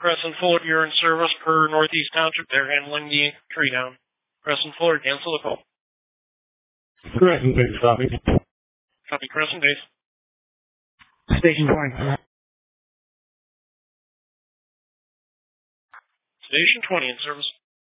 Crescent Fuller, you're in service per Northeast Township. They're handling the tree down. Crescent Fuller, cancel the call. Crescent base, copy. Copy, Crescent base. Station 20. Station 20 in service.